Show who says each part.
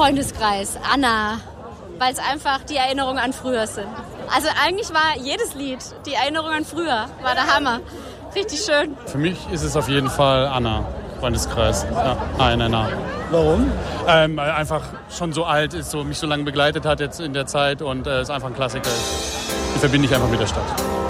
Speaker 1: Freundeskreis, Anna, weil es einfach die Erinnerungen an früher sind. Also eigentlich war jedes Lied die Erinnerung an früher, war der Hammer. Richtig schön.
Speaker 2: Für mich ist es auf jeden Fall Anna, Freundeskreis. Ja, Anna.
Speaker 3: Warum?
Speaker 2: Einfach schon so alt ist, mich so lange begleitet hat jetzt in der Zeit und es einfach ein Klassiker ist. Die verbinde ich einfach mit der Stadt.